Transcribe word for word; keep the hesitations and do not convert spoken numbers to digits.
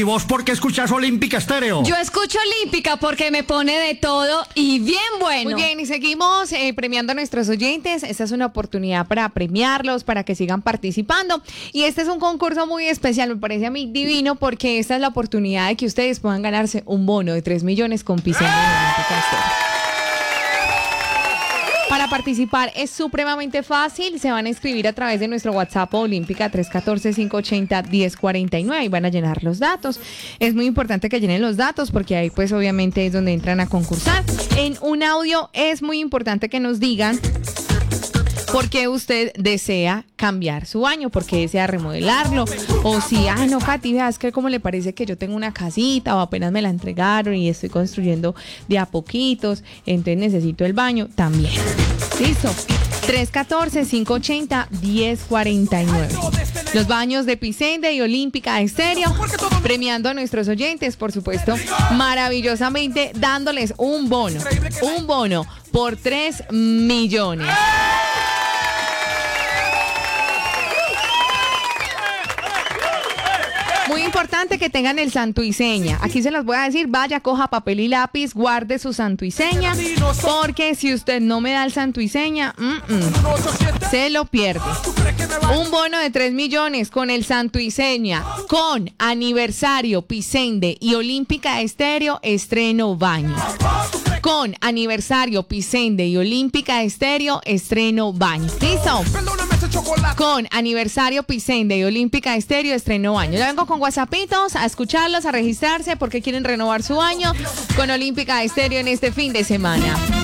¿Y vos por qué escuchas Olímpica Estéreo? Yo escucho Olímpica porque me pone de todo y bien bueno. Muy bien, y seguimos eh, premiando a nuestros oyentes. Esta es una oportunidad para premiarlos, para que sigan participando. Y este es un concurso muy especial, me parece a mí divino, porque esta es la oportunidad de que ustedes puedan ganarse un bono de tres millones con Piscina Olímpica Estéreo. Para participar es supremamente fácil. Se van a inscribir a través de nuestro WhatsApp Olímpica tres uno cuatro, cinco ocho cero, uno cero cuatro nueve y van a llenar los datos. Es muy importante que llenen los datos porque ahí pues obviamente es donde entran a concursar. En un audio es muy importante que nos digan por qué usted desea cambiar su baño, por qué desea remodelarlo, o si, ah, no, Katy, es que como le parece que yo tengo una casita o apenas me la entregaron y estoy construyendo de a poquitos, entonces necesito el baño también. Listo. tres uno cuatro, cinco ocho cero, uno cero cuatro nueve. Los baños de Pisende y Olímpica Estéreo, premiando a nuestros oyentes, por supuesto, maravillosamente dándoles un bono, un bono por tres millones. Muy importante que tengan el santo y seña. Aquí se los voy a decir, vaya, coja papel y lápiz, guarde su santo y seña, porque si usted no me da el santo y seña, mm, mm, se lo pierde. Un bono de tres millones con el santo y seña, con aniversario Pisende y Olímpica Estéreo, estreno baño. Con aniversario Pisende y Olímpica Estéreo, estreno baño. ¿Listo? Con aniversario Pisende y Olímpica Estéreo, estreno baño. Ya vengo con WhatsAppitos a escucharlos, a registrarse porque quieren renovar su baño con Olímpica Estéreo en este fin de semana.